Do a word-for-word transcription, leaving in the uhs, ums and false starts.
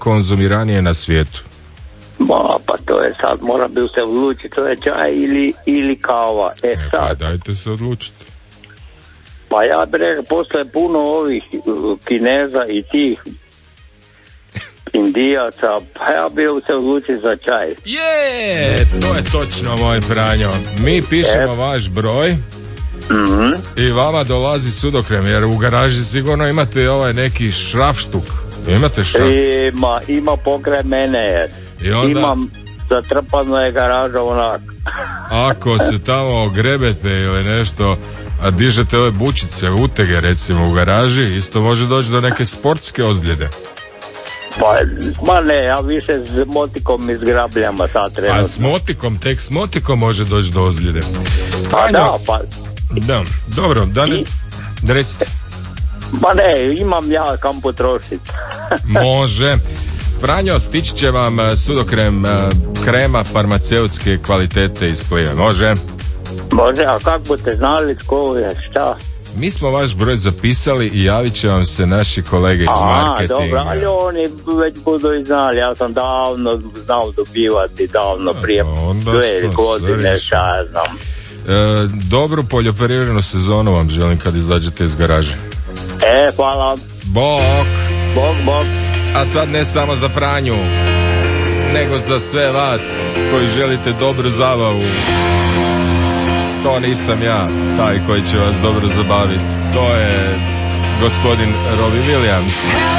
najkonzumiranije na svijetu? Ma, pa to je sad, mora bi se odlučiti, to je čaj ili, ili kava. E, e sad. Pa dajte se odlučiti. Pa ja bih rekao, postoje puno ovih uh, Kineza i tih Indijaca, pa ja bih se odlučio za čaj. Je, to je točno, moj Franjo. Mi pišemo e. vaš broj. Mm-hmm. I vama dolazi sudokrem, jer u garaži sigurno imate ovaj neki šrafštuk. Imate šraf? Ima, ima pokraj mene. I onda, imam zatrpano je garaža onak. Ako se tamo grebete ili nešto, a dižete ove bučice, utege recimo u garaži, isto može doći do neke sportske ozljede. Pa, ma ne, ja više s motikom i s grabljama sad trenutno. A s motikom, tek s motikom može doći do ozljede. Pa Fajno. Da, pa... Da, dobro, da ne... Da recite. Ma ne, imam ja kam potrošiti. Može. Franjo, stići će vam sudokrem krema farmaceutske kvalitete iz Plive. Može? Može, a kako budete znali tko je, šta? Mi smo vaš broj zapisali i javit će vam se naši kolege iz Aha, marketinga. Dobro, ali oni već budu i znali, ja sam davno znao dobivati, davno prije dvije godine, šta ja znam. E, dobru poljoprivrednu sezonu vam želim kad izađete iz garaže. E, hvala. Bok. Bok, bok. A sad ne samo za Franju, nego za sve vas koji želite dobru zabavu. To nisam ja, taj koji će vas dobro zabaviti. To je gospodin Robbie Williams.